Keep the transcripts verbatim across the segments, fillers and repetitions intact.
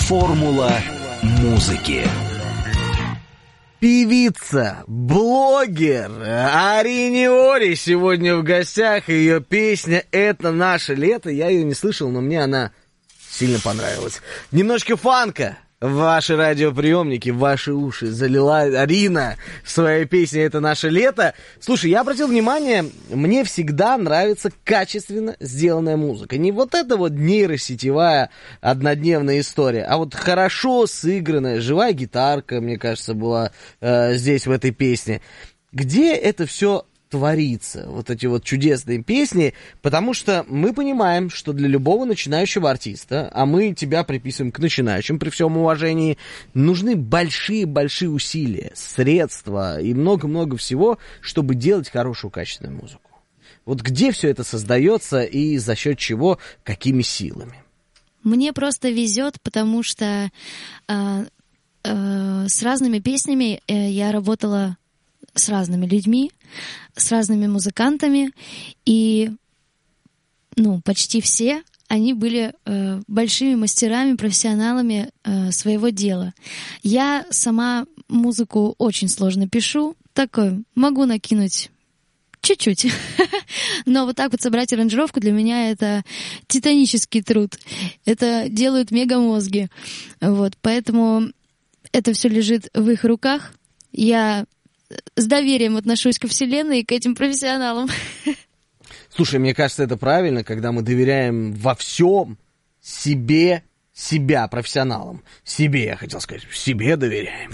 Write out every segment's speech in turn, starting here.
Формула музыки. Певица, блогер Арина Ори сегодня в гостях. Ее песня «Это наше лето». Я ее не слышал, но мне она сильно понравилась. Немножко фанка в ваши радиоприемники, в ваши уши залила Арина в своей песне «Это наше лето». Слушай, я обратил внимание, мне всегда нравится качественно сделанная музыка. Не вот эта вот нейросетевая однодневная история, а вот хорошо сыгранная, живая гитарка, мне кажется, была э, здесь в этой песне. Где это все творится, вот эти вот чудесные песни, потому что мы понимаем, что для любого начинающего артиста, а мы тебя приписываем к начинающим при всем уважении, нужны большие-большие усилия, средства и много-много всего, чтобы делать хорошую качественную музыку. Вот где все это создается и за счет чего, какими силами? Мне просто везет, потому что э, э, с разными песнями э, я работала с разными людьми, с разными музыкантами, и ну, почти все они были э, большими мастерами, профессионалами э, своего дела. Я сама музыку очень сложно пишу, такой могу накинуть чуть-чуть, но вот так вот собрать аранжировку для меня это титанический труд, это делают мегамозги, вот, поэтому это все лежит в их руках. Я с доверием отношусь ко вселенной и к этим профессионалам. Слушай, мне кажется, это правильно, когда мы доверяем во всем себе, себя, профессионалам. Себе, я хотел сказать, себе доверяем.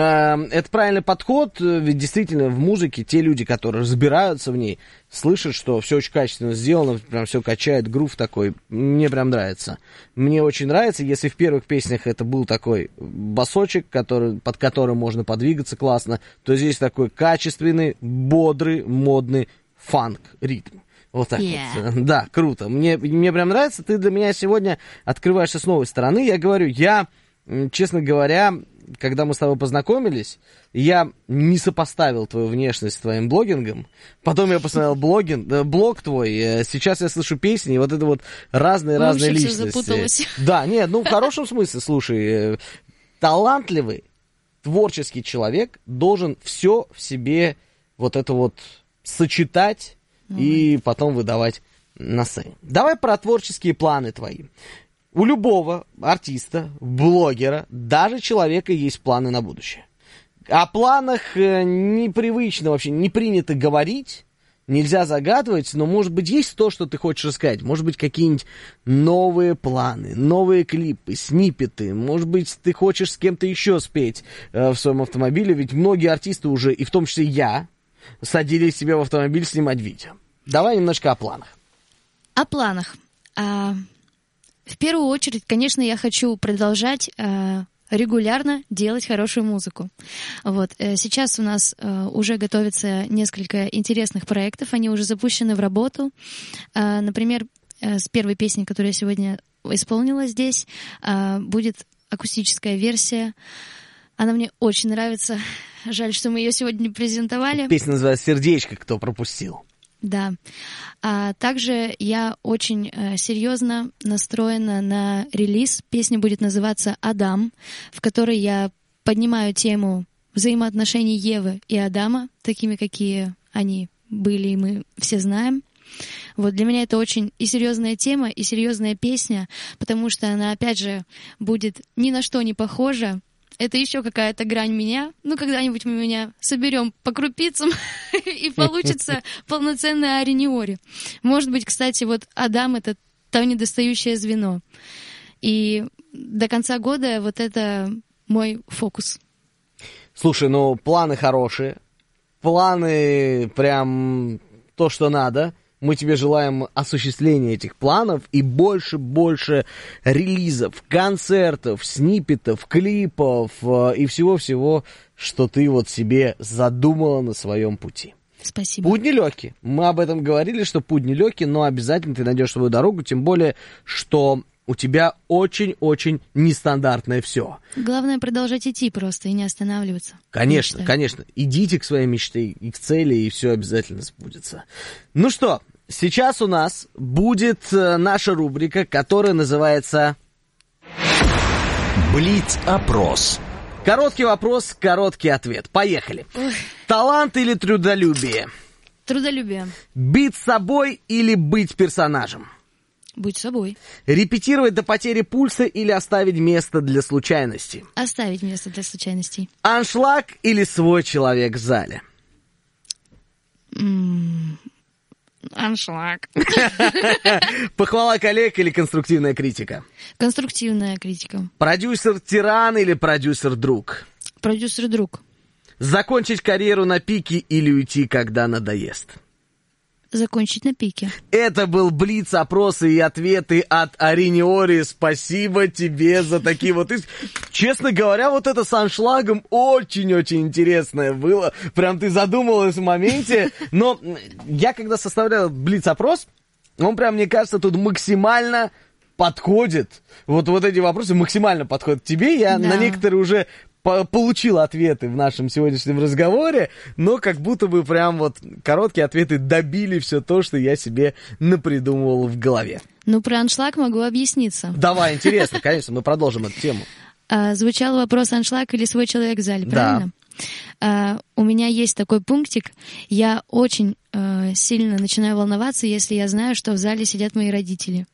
Это правильный подход, ведь действительно в музыке те люди, которые разбираются в ней, слышат, что все очень качественно сделано, прям все качает, грув такой. Мне прям нравится. Мне очень нравится, если в первых песнях это был такой басочек, который, под которым можно подвигаться классно, то здесь такой качественный, бодрый, модный фанк-ритм. Вот так yeah. вот. Да, круто. Мне, мне прям нравится. Ты для меня сегодня открываешься с новой стороны. Я говорю, я, честно говоря, когда мы с тобой познакомились, я не сопоставил твою внешность с твоим блогингом. Потом я посмотрел блогинг, блог твой. Сейчас я слышу песни, и вот это вот разные-разные Вообще личности. Все запуталось. Да, нет, ну в хорошем смысле, слушай, талантливый, творческий человек должен все в себе вот это вот сочетать, и потом выдавать на сцене. Давай про творческие планы твои. У любого артиста, блогера, даже человека есть планы на будущее. О планах непривычно вообще, не принято говорить, нельзя загадывать, но, может быть, есть то, что ты хочешь рассказать. Может быть, какие-нибудь новые планы, новые клипы, сниппеты. Может быть, ты хочешь с кем-то еще спеть э, в своем автомобиле, ведь многие артисты уже, и в том числе я, садились себе в автомобиль снимать видео. Давай немножко о планах. О планах. А, в первую очередь, конечно, я хочу продолжать а, регулярно делать хорошую музыку. Вот. Сейчас у нас а, уже готовится несколько интересных проектов, они уже запущены в работу. А, например, а, с первой песней, которую я сегодня исполнила здесь, а, будет акустическая версия. Она мне очень нравится. Жаль, что мы ее сегодня не презентовали. Песня называется «Сердечко», кто пропустил. Да. А также я очень э, серьезно настроена на релиз. Песня будет называться «Адам», в которой я поднимаю тему взаимоотношений Евы и Адама, такими, какие они были, и мы все знаем. Вот для меня это очень и серьезная тема, и серьезная песня, потому что она, опять же, будет ни на что не похожа. Это еще какая-то грань меня. Ну, когда-нибудь мы меня соберем по крупицам, и получится полноценная Арина Ори. Может быть, кстати, вот Адам — это то недостающее звено. И до конца года вот это мой фокус. Слушай, ну, планы хорошие. Планы прям то, что надо. Мы тебе желаем осуществления этих планов и больше-больше релизов, концертов, сниппетов, клипов э, и всего-всего, что ты вот себе задумала на своем пути. Спасибо. Путь нелегкий. Мы об этом говорили, что путь нелегкий, но обязательно ты найдешь свою дорогу, тем более, что у тебя очень-очень нестандартное все. Главное продолжать идти просто и не останавливаться. Конечно, мечты. Конечно. Идите к своей мечте и к цели, и все обязательно сбудется. Ну что, сейчас у нас будет наша рубрика, которая называется Блиц-опрос. Короткий вопрос, короткий ответ. Поехали. Ой. Талант или трудолюбие? Трудолюбие. Быть собой или быть персонажем? Будь собой. Репетировать до потери пульса или оставить место для случайностей? Оставить место для случайностей. Аншлаг или свой человек в зале? М-м, Аншлаг. Похвала коллег или конструктивная критика? Конструктивная критика. Продюсер-тиран или продюсер-друг? Продюсер-друг. Закончить карьеру на пике или уйти, когда надоест? Закончить на пике. Это был Блиц, опросы и ответы от Ариниори. Спасибо тебе за такие вот... Честно говоря, вот это с аншлагом очень-очень интересное было. Прям ты задумалась в моменте. Но я когда составлял Блиц-опрос, он прям, мне кажется, тут максимально подходит. Вот, вот эти вопросы максимально подходят тебе. Я Да. на некоторые уже... получил ответы в нашем сегодняшнем разговоре, но как будто бы прям вот короткие ответы добили все то, что я себе напридумывал в голове. Ну, про аншлаг могу объясниться. Давай, интересно, конечно, мы продолжим эту тему. А, звучал вопрос аншлаг или свой человек в зале, Да. правильно? А, у меня есть такой пунктик. Я очень а, сильно начинаю волноваться, если я знаю, что в зале сидят мои родители.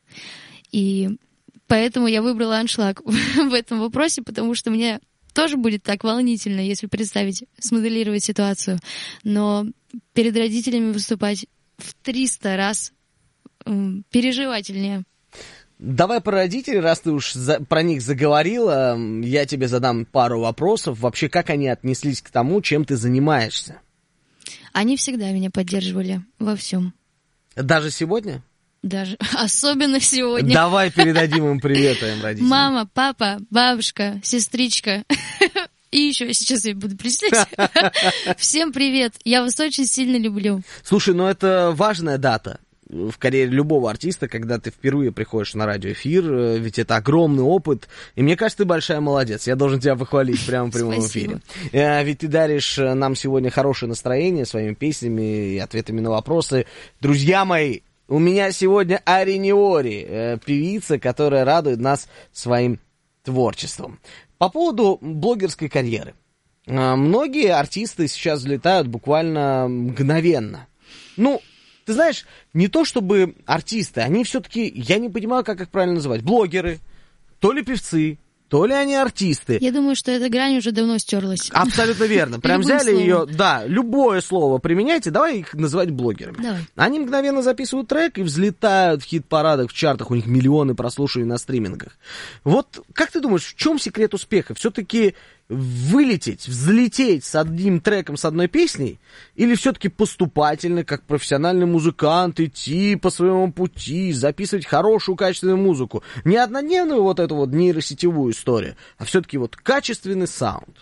И поэтому я выбрала аншлаг в этом вопросе, потому что мне тоже будет так волнительно, если представить, смоделировать ситуацию. Но перед родителями выступать в триста раз м, переживательнее. Давай про родителей, раз ты уж за, про них заговорила, я тебе задам пару вопросов. Вообще, как они отнеслись к тому, чем ты занимаешься? Они всегда меня поддерживали во всем. Даже сегодня? Даже особенно сегодня. Давай передадим им привет твоим родителям. Мама, папа, бабушка, сестричка. И еще сейчас я буду перечислять. Всем привет. Я вас очень сильно люблю. Слушай, ну это важная дата в карьере любого артиста, когда ты впервые приходишь на радиоэфир, ведь это огромный опыт, и мне кажется, ты большая молодец, я должен тебя похвалить прямо в прямом эфире. Ведь ты даришь нам сегодня хорошее настроение своими песнями и ответами на вопросы. Друзья мои, у меня сегодня Ариниори, певица, которая радует нас своим творчеством. По поводу блогерской карьеры. Многие артисты сейчас взлетают буквально мгновенно. Ну, ты знаешь, не то чтобы артисты, они все-таки, я не понимаю, как их правильно называть, блогеры, то ли певцы, то ли они артисты. Я думаю, что эта грань уже давно стерлась. Абсолютно верно. Прям Любым взяли словом. ее, да, любое слово применяйте, давай их называть блогерами. Давай. Они мгновенно записывают трек и взлетают в хит-парадах, в чартах, у них миллионы прослушиваний на стримингах. Вот как ты думаешь, в чем секрет успеха? Все-таки вылететь, взлететь с одним треком, с одной песней, или все-таки поступательно, как профессиональный музыкант, идти по своему пути, записывать хорошую, качественную музыку? Не однодневную вот эту вот нейросетевую историю, а все-таки вот качественный саунд.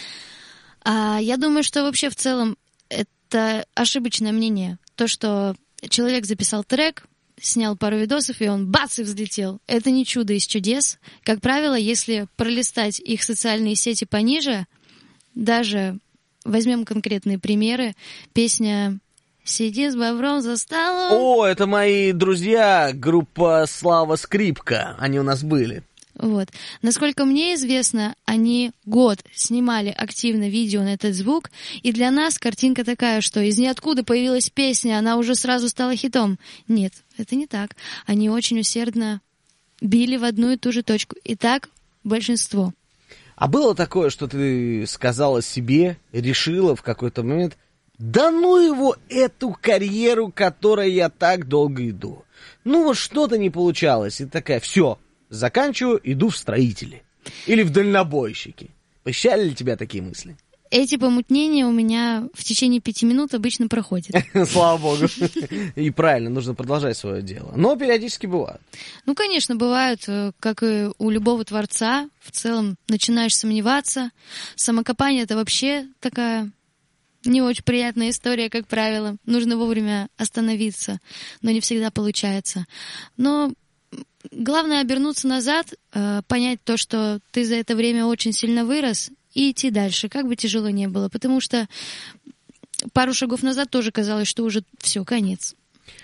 А, я думаю, что вообще в целом это ошибочное мнение. То, что человек записал трек, снял пару видосов, и он бац, и взлетел. Это не чудо из чудес. Как правило, если пролистать их социальные сети пониже, даже возьмем конкретные примеры, песня «Сиди с бобром за столом». О, это мои друзья, группа «Слава Скрипка», они у нас были. Вот. Насколько мне известно, они год снимали активно видео на этот звук, и для нас картинка такая, что из ниоткуда появилась песня, она уже сразу стала хитом. Нет, это не так. Они очень усердно били в одну и ту же точку. И так большинство. А было такое, что ты сказала себе, решила в какой-то момент, да ну его, эту карьеру, к которой я так долго иду. Ну вот что-то не получалось, и такая, все, заканчиваю, иду в строители. Или в дальнобойщики. Посещали ли тебя такие мысли? Эти помутнения у меня в течение пяти минут обычно проходят. Слава богу. И правильно, нужно продолжать свое дело. Но периодически бывают. Ну, конечно, бывают, как и у любого творца. В целом начинаешь сомневаться. Самокопание — это вообще такая не очень приятная история, как правило. Нужно вовремя остановиться, но не всегда получается. Но главное обернуться назад, понять то, что ты за это время очень сильно вырос, и идти дальше, как бы тяжело не было. Потому что пару шагов назад тоже казалось, что уже все, конец.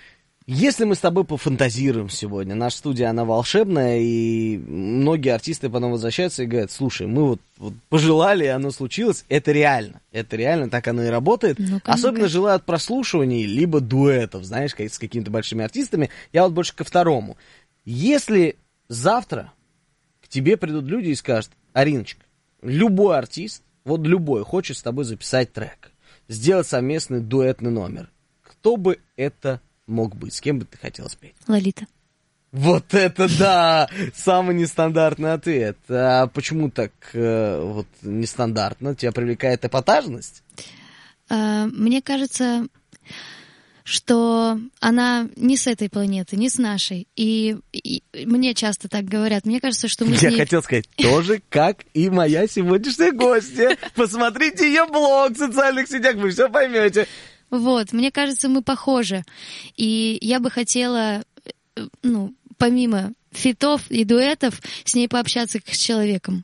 Если мы с тобой пофантазируем сегодня, наша студия, она волшебная, и многие артисты потом возвращаются и говорят, слушай, мы вот, вот пожелали, оно случилось, это реально, это реально, так оно и работает. Ну, Особенно желают прослушиваний, либо дуэтов, знаешь, с какими-то большими артистами. Я вот больше ко второму. Если завтра к тебе придут люди и скажут, Ариночка, любой артист, вот любой, хочет с тобой записать трек, сделать совместный дуэтный номер, кто бы это мог быть? С кем бы ты хотел спеть? Лолита. Вот это да! Самый нестандартный ответ. А почему так э, вот нестандартно? Тебя привлекает эпатажность? А, мне кажется, что она не с этой планеты, не с нашей. И, и мне часто так говорят. Мне кажется, что мы с Я ней... хотел сказать, тоже как и моя сегодняшняя гостья. Посмотрите ее блог в социальных сетях, вы все поймете. Вот, мне кажется, мы похожи. И я бы хотела, ну, помимо фитов и дуэтов, с ней пообщаться как с человеком.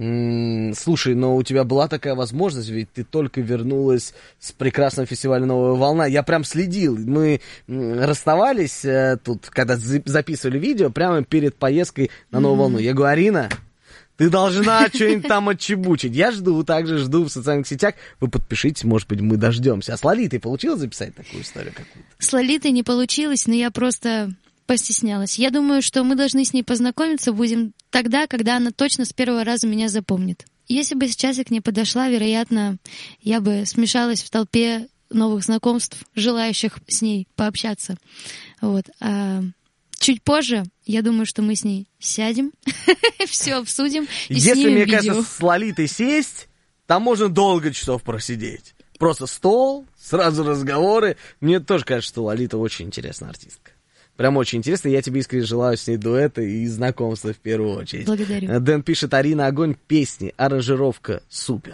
М-м, слушай, но у тебя была такая возможность, ведь ты только вернулась с прекрасного фестиваля «Новая волна». Я прям следил. Мы расставались э, тут, когда записывали видео, прямо перед поездкой на «Новую mm-hmm. волну». Я говорю, Арина, ты должна что-нибудь там отчебучить. Я жду, также жду в социальных сетях. Вы подпишитесь, может быть, мы дождемся. А с Лолитой получилось записать такую историю какую-то? С Лолитой не получилось, но я просто постеснялась. Я думаю, что мы должны с ней познакомиться будем тогда, когда она точно с первого раза меня запомнит. Если бы сейчас я к ней подошла, вероятно, я бы смешалась в толпе новых знакомств, желающих с ней пообщаться. Вот. А чуть позже, я думаю, что мы с ней сядем, все обсудим и Если, снимем мне видео. кажется, с Лолитой сесть, там можно долго часов просидеть. Просто стол, сразу разговоры. Мне тоже кажется, что Лолита очень интересная артистка. Прям очень интересно. Я тебе искренне желаю с ней дуэта и знакомства в первую очередь. Благодарю. Дэн пишет, Арина, огонь, песни, аранжировка, супер.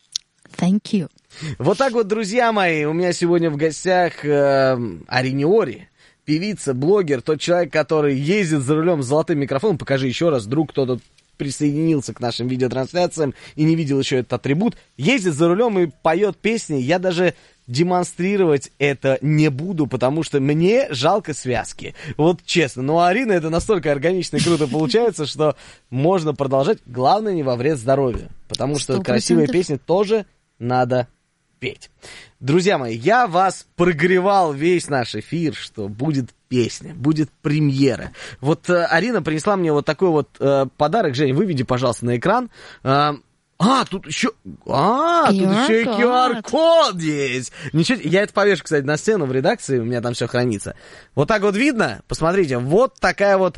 Thank you. Вот так вот, друзья мои, у меня сегодня в гостях э, Арине Ори. Певица, блогер, тот человек, который ездит за рулем с золотым микрофоном. Покажи еще раз, вдруг кто-то присоединился к нашим видеотрансляциям и не видел еще этот атрибут. Ездит за рулем и поет песни. Я даже демонстрировать это не буду, потому что мне жалко связки. Вот честно. Но у Арины это настолько органично и круто получается, что можно продолжать. Главное, не во вред здоровью. Потому что сто процентов. Красивые песни тоже надо петь. Друзья мои, я вас прогревал весь наш эфир, что будет песня, будет премьера. Вот э, Арина принесла мне вот такой вот э, подарок. Жень, выведи, пожалуйста, на экран. Э, а, тут еще... А, тут еще и ку ар-код есть. Ничего, я это повешу, кстати, на стену в редакции, у меня там все хранится. Вот так вот видно? Посмотрите, вот такая вот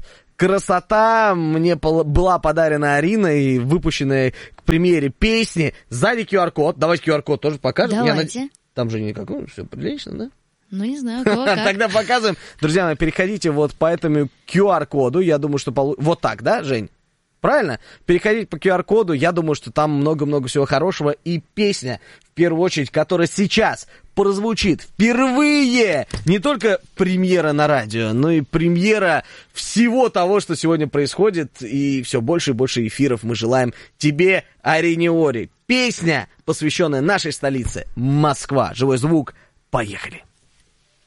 красота мне была подарена Ариной, выпущенная к премьере песни. Сзади ку ар-код. Давайте ку ар-код тоже покажем. Давайте. Я... Там же никакой, все прилично, да? Ну, не знаю, кого как. Тогда показываем. Друзья мои, переходите вот по этому ку ар-коду. Я думаю, что... Полу... Вот так, да, Жень? Правильно? Переходите по ку ар-коду. Я думаю, что там много-много всего хорошего. И песня, в первую очередь, которая сейчас прозвучит впервые. Не только премьера на радио, но и премьера всего того, что сегодня происходит. И все больше и больше эфиров мы желаем тебе, Арине Ори. Песня, посвященная нашей столице, Москва. Живой звук. Поехали.